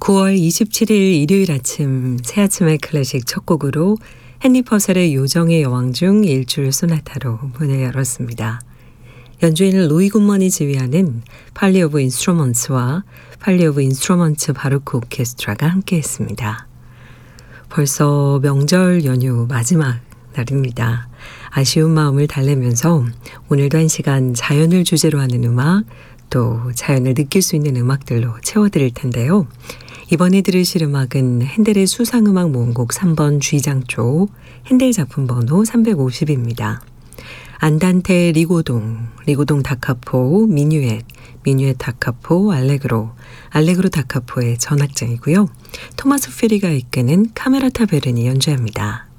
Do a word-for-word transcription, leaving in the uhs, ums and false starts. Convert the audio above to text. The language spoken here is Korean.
구월 이십칠일 일요일 아침 새 아침의 클래식 첫 곡으로 헨리 퍼셀의 요정의 여왕 중 일줄 소나타로 문을 열었습니다. 연주인 로이 굿먼이 지휘하는 팔리 오브 인스트루먼츠와 팔리 오브 인스트루먼츠 바로크 오케스트라가 함께했습니다. 벌써 명절 연휴 마지막 날입니다. 아쉬운 마음을 달래면서 오늘도 한 시간 자연을 주제로 하는 음악, 또 자연을 느낄 수 있는 음악들로 채워드릴 텐데요. 이번에 들으실 음악은 핸델의 수상음악 모음곡 삼 번 G장조, 핸델 작품 번호 삼백오십입니다. 안단테 리고동, 리고동 다카포, 미뉴엣, 미뉴엣 다카포, 알레그로, 알레그로 다카포의 전악장이고요. 토마스 페리가 이끄는 카메라타 베른이 연주합니다.